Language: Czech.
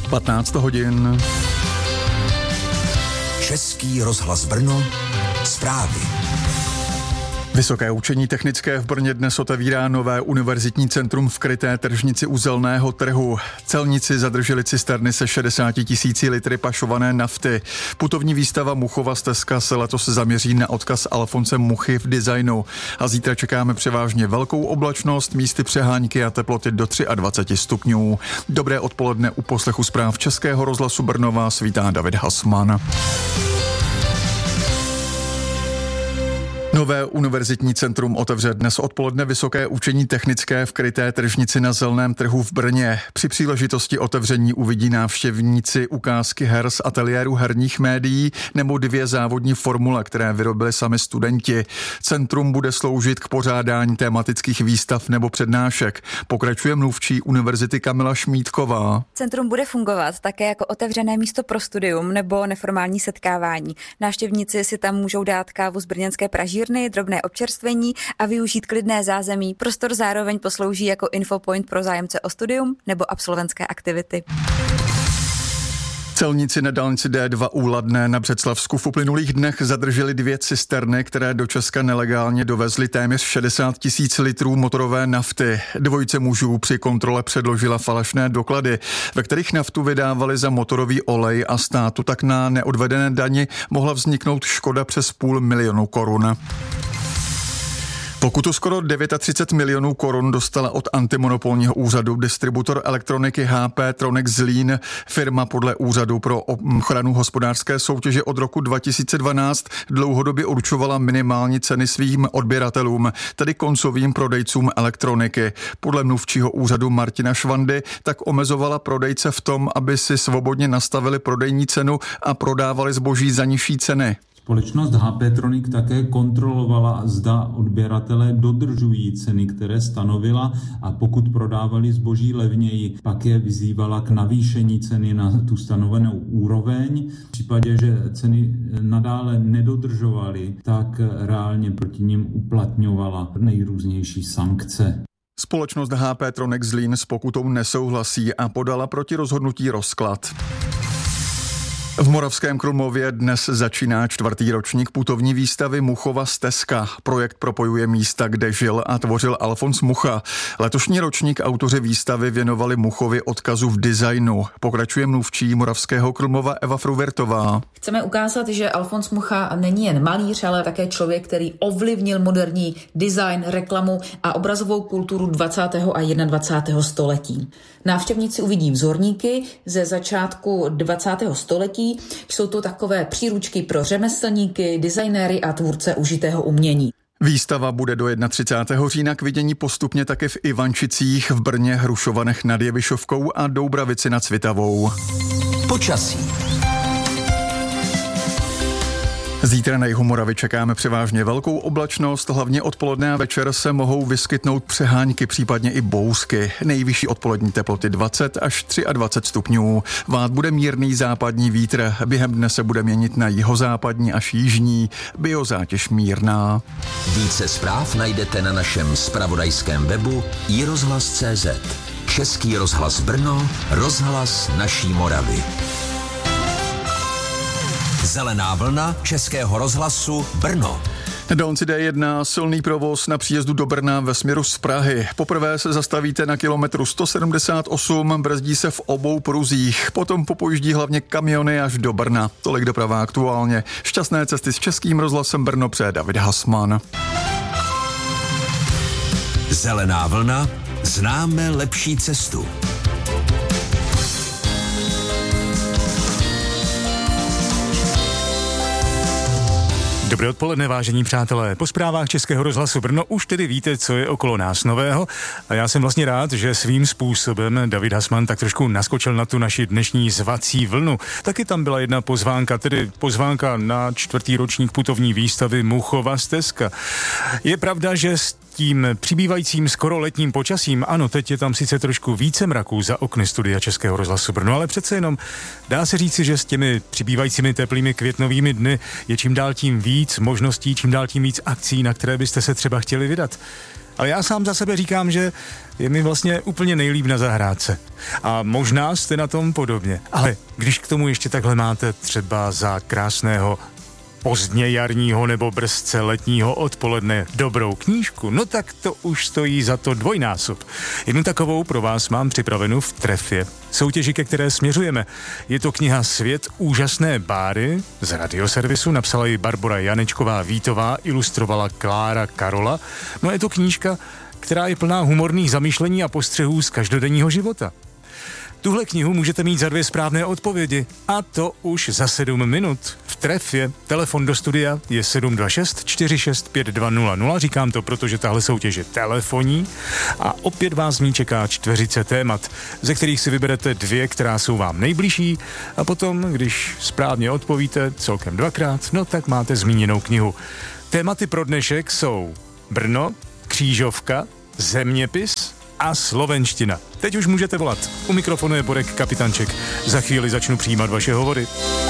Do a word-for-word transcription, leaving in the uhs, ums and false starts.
patnáct hodin. Český rozhlas Brno, zprávy. Vysoké učení technické v Brně dnes otevírá nové univerzitní centrum v kryté tržnici u Zelného trhu. Celníci zadrželi cisterny se šedesáti tisíci litry pašované nafty. Putovní výstava Muchova stezka se letos zaměří na odkaz Alfonse Muchy v designu. A zítra čekáme převážně velkou oblačnost, místy přehánky a teploty do dvacet tři stupňů. Dobré odpoledne u poslechu zpráv Českého rozhlasu Brno vás vítá David Hasman. Nové univerzitní centrum otevře dnes odpoledne Vysoké učení technické v kryté tržnici na Zelném trhu v Brně. Při příležitosti otevření uvidí návštěvníci ukázky her z ateliéru herních médií nebo dvě závodní formule, které vyrobili sami studenti. Centrum bude sloužit k pořádání tematických výstav nebo přednášek. Pokračuje mluvčí univerzity Kamila Šmídková. Centrum bude fungovat také jako otevřené místo pro studium nebo neformální setkávání. Návštěvníci si tam můžou dát kávu z brněnské pražírny, drobné občerstvení a využít klidné zázemí. Prostor zároveň poslouží jako infopoint pro zájemce o studium nebo absolventské aktivity. Celníci na dálnici D dva u Ladné na Břeclavsku v uplynulých dnech zadrželi dvě cisterny, které do Česka nelegálně dovezly téměř šedesát tisíc litrů motorové nafty. Dvojice mužů při kontrole předložila falešné doklady, ve kterých naftu vydávali za motorový olej a státu tak na neodvedené dani mohla vzniknout škoda přes půl milionu korun. Pokutu skoro třicet devět milionů korun dostala od antimonopolního úřadu distributor elektroniky H P Tronex Zlín. Firma podle Úřadu pro ochranu hospodářské soutěže od roku dva tisíce dvanáct dlouhodobě určovala minimální ceny svým odběratelům, tedy koncovým prodejcům elektroniky. Podle mluvčího úřadu Martina Švandy tak omezovala prodejce v tom, aby si svobodně nastavili prodejní cenu a prodávali zboží za nižší ceny. Společnost H P Tronic také kontrolovala, zda odběratelé dodržují ceny, které stanovila, a pokud prodávali zboží levněji, pak je vyzývala k navýšení ceny na tu stanovenou úroveň. V případě, že ceny nadále nedodržovaly, tak reálně proti nim uplatňovala nejrůznější sankce. Společnost H P Tronex Zlín s pokutou nesouhlasí a podala proti rozhodnutí rozklad. V Moravském Krumlově dnes začíná čtvrtý ročník putovní výstavy Muchova stezka. Projekt propojuje místa, kde žil a tvořil Alfons Mucha. Letošní ročník autoři výstavy věnovali Muchovi odkazu v designu. Pokračuje mluvčí Moravského Krumlova Eva Fruvertová. Chceme ukázat, že Alfons Mucha není jen malíř, ale také člověk, který ovlivnil moderní design, reklamu a obrazovou kulturu dvacátého a dvacátého prvního století. Návštěvníci uvidí vzorníky ze začátku dvacátého století. Jsou to takové příručky pro řemeslníky, designéry a tvůrce užitého umění. Výstava bude do třicátého prvního října k vidění postupně také v Ivančicích, v Brně, Hrušovanech nad Jevišovkou a Doubravici nad Svitavou. Počasí. Zítra na jihu Moravy čekáme převážně velkou oblačnost, hlavně odpoledne a večer se mohou vyskytnout přehánky, případně i bouřky. Nejvyšší odpolední teploty dvacet až dvacet tři stupňů. Vát bude mírný západní vítr, během dne se bude měnit na jihozápadní až jižní, biozátěž mírná. Více zpráv najdete na našem zpravodajském webu i rozhlas tečka cé zet. Český rozhlas Brno, rozhlas naší Moravy. Zelená vlna Českého rozhlasu Brno. Na dálnici D jedna silný provoz na příjezdu do Brna ve směru z Prahy. Poprvé se zastavíte na kilometru sto sedmdesát osm, brzdí se v obou pruzích. Potom popojíždí hlavně kamiony až do Brna. Tolik doprava aktuálně. Šťastné cesty s Českým rozhlasem Brno přeje David Hasman. Zelená vlna. Známe lepší cestu. Dobré odpoledne, vážení přátelé. Po zprávách Českého rozhlasu Brno už tedy víte, co je okolo nás nového, a já jsem vlastně rád, že svým způsobem David Hasman tak trošku naskočil na tu naši dnešní zvací vlnu. Taky tam byla jedna pozvánka, tedy pozvánka na čtvrtý ročník putovní výstavy Muchova stezka. Je pravda, že s tím přibývajícím skoro letním počasím, ano, teď je tam sice trošku více mraků za okny studia Českého rozhlasu Brno, ale přece jenom dá se říci, že s těmi přibývajícími teplými květnovými dny je čím dál tím víc možností, čím dál tím víc akcí, na které byste se třeba chtěli vydat. Ale já sám za sebe říkám, že je mi vlastně úplně nejlíp na zahrádce. A možná jste na tom podobně. Ale když k tomu ještě takhle máte třeba za krásného pozdně jarního nebo brzce letního odpoledne dobrou knížku, no tak to už stojí za to dvojnásob. Jednu takovou pro vás mám připravenou v Trefě. Soutěži, ke které směřujeme. Je to kniha Svět úžasné Báry z Radioservisu, napsala ji Barbora Janečková Vítová, ilustrovala Klára Karola. No je to knížka, která je plná humorných zamyšlení a postřehů z každodenního života. Tuhle knihu můžete mít za dvě správné odpovědi a to už za sedm minut. V Trefě telefon do studia je sedm dva šest čtyři šest pět dva nula nula. Říkám to, protože tahle soutěž je telefonní a opět vás z ní čeká čtveřice témat, ze kterých si vyberete dvě, která jsou vám nejbližší a potom, když správně odpovíte celkem dvakrát, no tak máte zmíněnou knihu. Tématy pro dnešek jsou Brno, křížovka, zeměpis a slovenština. Teď už můžete volat. U mikrofonu je Borek Kapitanček. Za chvíli začnu přijímat vaše hovory.